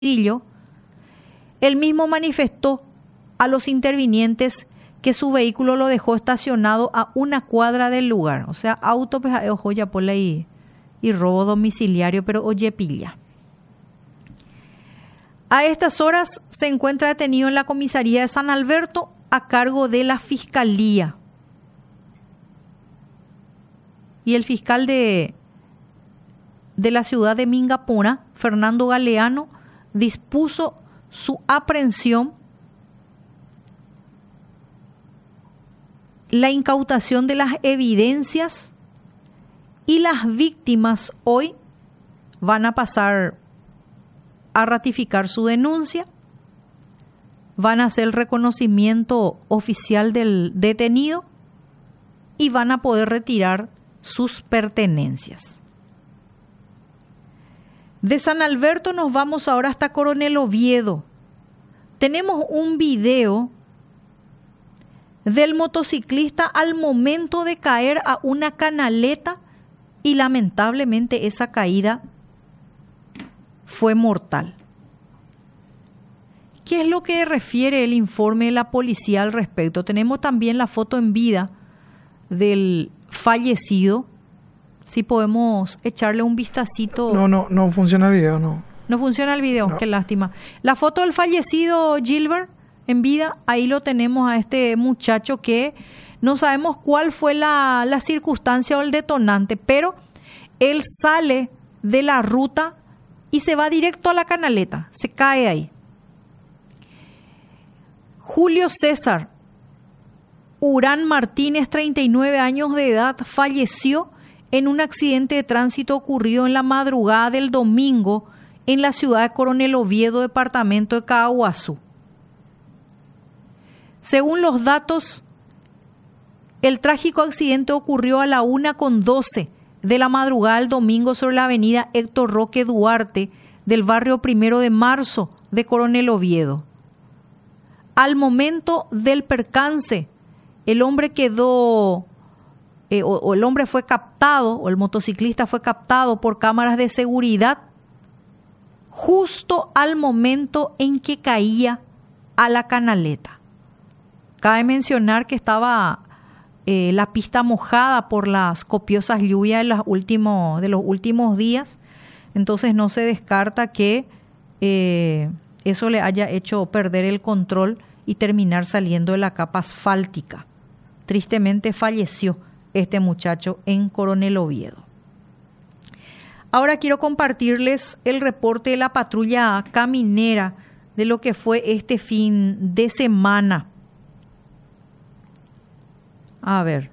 domicilio, él mismo manifestó a los intervinientes que su vehículo lo dejó estacionado a una cuadra del lugar. O sea, auto, pues, ojo, ya por ahí, y robo domiciliario, pero oye, pilla. A estas horas se encuentra detenido en la comisaría de San Alberto a cargo de la Fiscalía. Y el fiscal de la ciudad de Mingapura, Fernando Galeano, dispuso su aprehensión, la incautación de las evidencias, y las víctimas hoy van a pasar a ratificar su denuncia, van a hacer el reconocimiento oficial del detenido y van a poder retirar sus pertenencias. De San Alberto nos vamos ahora hasta Coronel Oviedo. Tenemos un video del motociclista al momento de caer a una canaleta y lamentablemente esa caída fue mortal. ¿Qué es lo que refiere el informe de la policía al respecto? Tenemos también la foto en vida del fallecido. Si podemos echarle un vistacito. No funciona el video, no. No funciona el video, no. Qué lástima. La foto del fallecido Gilbert en vida, ahí lo tenemos a este muchacho que no sabemos cuál fue la circunstancia o el detonante, pero él sale de la ruta y se va directo a la canaleta, se cae ahí. Julio César Urán Martínez, 39 años de edad, falleció en un accidente de tránsito ocurrido en la madrugada del domingo en la ciudad de Coronel Oviedo, departamento de Caaguazú. Según los datos, el trágico accidente ocurrió a la 1:12 de la madrugada del domingo sobre la avenida Héctor Roque Duarte del barrio 1 de Marzo de Coronel Oviedo. Al momento del percance, el hombre el hombre fue captado, o el motociclista fue captado por cámaras de seguridad justo al momento en que caía a la canaleta. Cabe mencionar que estaba la pista mojada por las copiosas lluvias de los últimos días, entonces no se descarta que eso le haya hecho perder el control y terminar saliendo de la capa asfáltica. Tristemente falleció este muchacho en Coronel Oviedo. Ahora quiero compartirles el reporte de la patrulla caminera de lo que fue este fin de semana. A ver,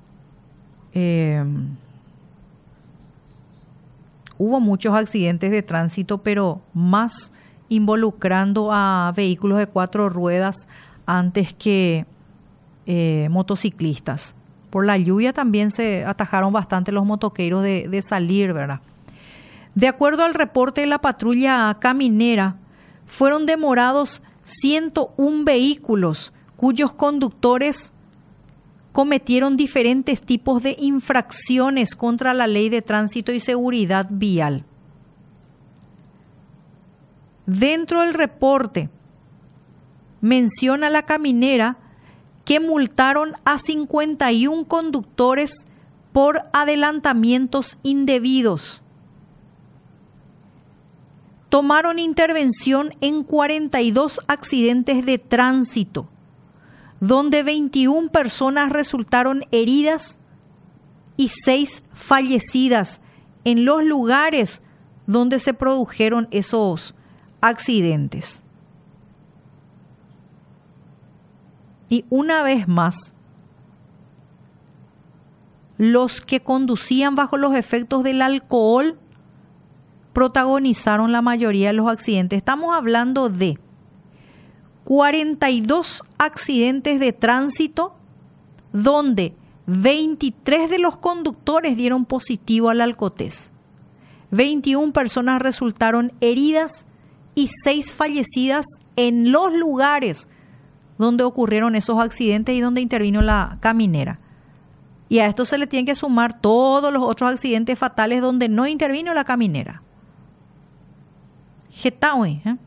hubo muchos accidentes de tránsito, pero más involucrando a vehículos de 4 ruedas antes que motociclistas. Por la lluvia también se atajaron bastante los motoqueros de salir, ¿verdad? De acuerdo al reporte de la patrulla caminera, fueron demorados 101 vehículos cuyos conductores cometieron diferentes tipos de infracciones contra la ley de tránsito y seguridad vial. Dentro del reporte menciona la caminera que multaron a 51 conductores por adelantamientos indebidos. Tomaron intervención en 42 accidentes de tránsito, donde 21 personas resultaron heridas y 6 fallecidas en los lugares donde se produjeron esos accidentes. Y una vez más, los que conducían bajo los efectos del alcohol protagonizaron la mayoría de los accidentes. Estamos hablando de 42 accidentes de tránsito donde 23 de los conductores dieron positivo al alcotés. 21 personas resultaron heridas y 6 fallecidas en los lugares donde ocurrieron esos accidentes y donde intervino la caminera. Y a esto se le tienen que sumar todos los otros accidentes fatales donde no intervino la caminera. Getawe,